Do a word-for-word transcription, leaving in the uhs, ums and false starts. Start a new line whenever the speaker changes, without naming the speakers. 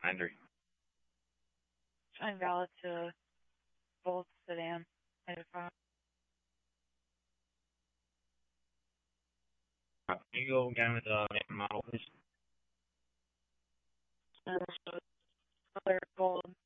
Andrew.
Find valid to both sedan. Identify.
Uh, Can you go again with the make and model, please?
Uh, color gold.